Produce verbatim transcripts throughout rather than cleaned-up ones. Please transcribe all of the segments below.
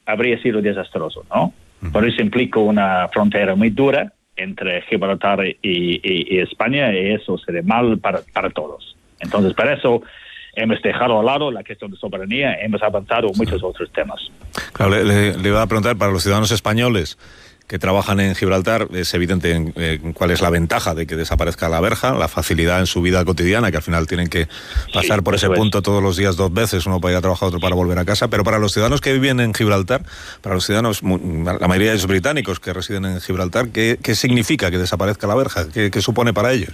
habría sido desastroso, ¿no? Uh-huh. Por eso implica una frontera muy dura entre Gibraltar y, y, y España, y eso sería mal para, para todos. Entonces, para eso hemos dejado a lado la cuestión de soberanía, hemos avanzado en muchos otros temas. Claro, le, le, le iba a preguntar, para los ciudadanos españoles que trabajan en Gibraltar, es evidente en, en cuál es la ventaja de que desaparezca la verja, la facilidad en su vida cotidiana, que al final tienen que pasar sí, por ese punto es. todos los días dos veces, uno para ir a trabajar, otro para volver a casa, pero para los ciudadanos que viven en Gibraltar, para los ciudadanos, la mayoría de los británicos que residen en Gibraltar, ¿qué, qué significa que desaparezca la verja? ¿Qué, qué supone para ellos?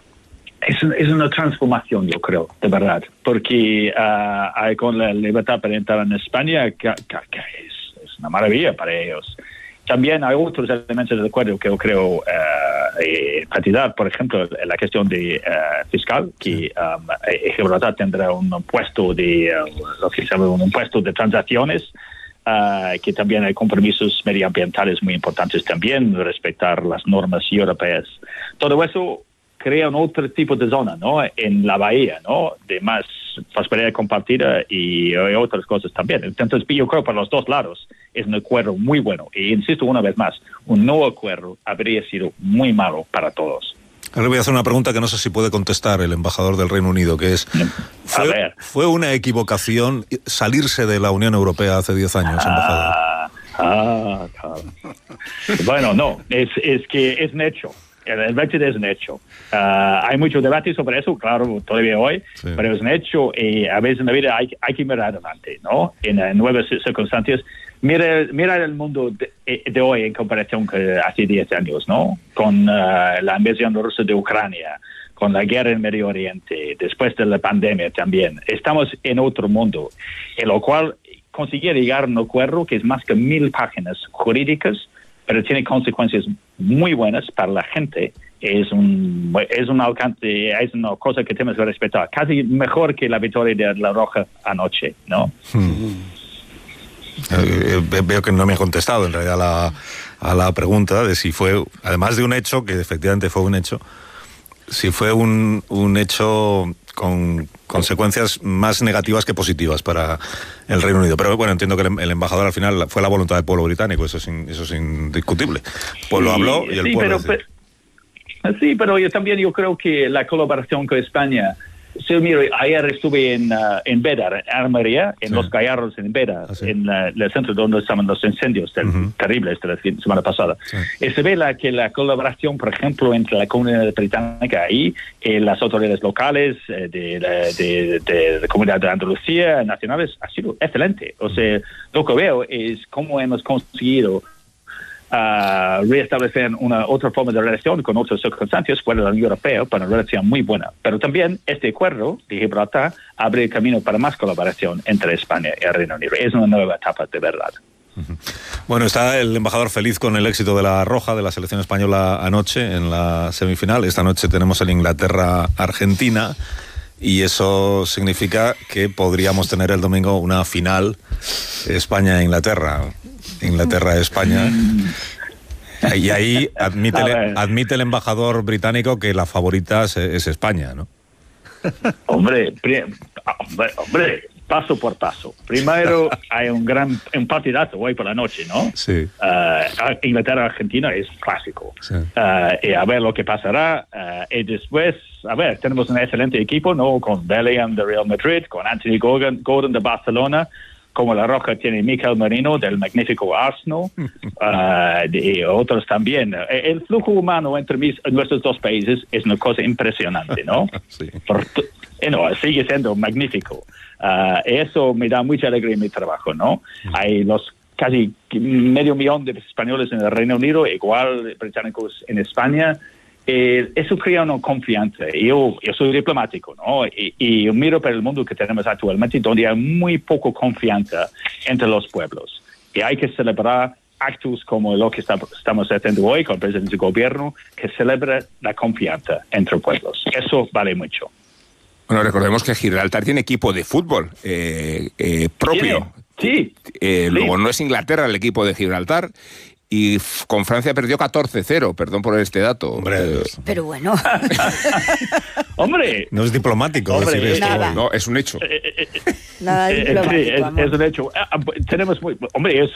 Es, es una transformación, yo creo, de verdad, porque uh, hay con la libertad para entrar en España, que, que, que es, es una maravilla para ellos. También hay otros elementos del acuerdo que yo creo uh, enfatizar, por ejemplo, la cuestión de uh, fiscal, que um, Gibraltar tendrá un puesto de uh, lo que se llama un puesto de transacciones, uh, que también hay compromisos medioambientales muy importantes también, respetar las normas europeas. Todo eso crea un otro tipo de zona, ¿no? En la bahía, ¿no? De más prosperidad compartida y, y otras cosas también. Entonces, yo creo que para los dos lados es un acuerdo muy bueno. Y insisto una vez más, un no acuerdo habría sido muy malo para todos. Ahora le voy a hacer una pregunta que no sé si puede contestar el embajador del Reino Unido, que es, ¿fue, ¿fue una equivocación salirse de la Unión Europea hace diez años, embajador? Ah, ah claro. Bueno, no, es, es que es un hecho. El Brexit es un hecho. Uh, hay mucho debate sobre eso, claro, todavía hoy, sí. Pero es un hecho y a veces en la vida hay, hay que mirar adelante, ¿no? En uh, nuevas circunstancias. Mira, mira el mundo de, de hoy en comparación con hace diez años, ¿no? Con uh, la invasión rusa de Ucrania, con la guerra en Medio Oriente, después de la pandemia también. Estamos en otro mundo, en lo cual conseguir llegar a un acuerdo que es más que mil páginas jurídicas, pero tiene consecuencias muy buenas para la gente. Es un es un alcance, es una cosa que tenemos que respetar. Casi mejor que la victoria de La Roja anoche, ¿no? Hmm. Eh, veo que no me ha contestado en realidad la, a la pregunta de si fue, además de un hecho, que efectivamente fue un hecho, si fue un, un hecho con consecuencias más negativas que positivas para el Reino Unido. Pero bueno, entiendo que el, el embajador al final fue la voluntad del pueblo británico, eso es, in, eso es indiscutible. El pueblo sí, habló y el sí, pueblo... Pero, pero, sí, pero yo también yo creo que la colaboración con España... Sí, mira, ayer estuve en, uh, en Beda, en Almería, en sí. Los Gallardos, en Beda, ¿ah, sí? en uh, el centro donde estaban los incendios del, uh-huh. terribles de la semana pasada. Sí. Y se ve la, que la colaboración, por ejemplo, entre la comunidad británica ahí y las autoridades locales eh, de, la, de, de la comunidad de Andalucía, nacionales, ha sido excelente. O sea, lo que veo es cómo hemos conseguido Uh, reestablecer una otra forma de relación con otras circunstancias fuera de la Unión Europea para una relación muy buena. Pero también este acuerdo de Gibraltar abre el camino para más colaboración entre España y el Reino Unido. Es una nueva etapa de verdad. Uh-huh. Bueno, está el embajador feliz con el éxito de la Roja, de la selección española anoche en la semifinal. Esta noche tenemos el Inglaterra-Argentina y eso significa que podríamos tener el domingo una final España-Inglaterra. Inglaterra-España. Y ahí admite, admite el embajador británico que la favorita es, es España, ¿no? Hombre, pri- hombre, hombre, paso por paso. Primero hay un gran un partidazo hoy por la noche, ¿no? Sí. Uh, Inglaterra-Argentina es clásico. Sí. Uh, y a ver lo que pasará. Uh, y después, a ver, tenemos un excelente equipo, ¿no? Con Bellingham de Real Madrid, con Anthony Gordon, Gordon de Barcelona. Como La Roja tiene Mikel Merino del magnífico Arsenal, uh, y otros también. El flujo humano entre mis, nuestros dos países es una cosa impresionante, ¿no? Sí. Por, no sigue siendo magnífico. Uh, eso me da mucha alegría en mi trabajo, ¿no? Mm. Hay los casi medio millón de españoles en el Reino Unido, igual británicos en España. Eh, eso crea una confianza. Yo, yo soy diplomático, ¿no? Y, y yo miro para el mundo que tenemos actualmente, donde hay muy poco confianza entre los pueblos. Y hay que celebrar actos como lo que está, estamos haciendo hoy con el presidente del gobierno, que celebra la confianza entre pueblos. Eso vale mucho. Bueno, recordemos que Gibraltar tiene equipo de fútbol eh, eh, propio. Sí. Eh, sí. Luego no es Inglaterra el equipo de Gibraltar. Y f- con Francia perdió catorce cero, perdón por este dato. Hombre, pero bueno. Hombre. No es diplomático Hombre, decir esto. Nada. No, es un hecho. Nada Eh, diplomático, sí, es, amor. es un hecho. Ah, tenemos muy, hombre, es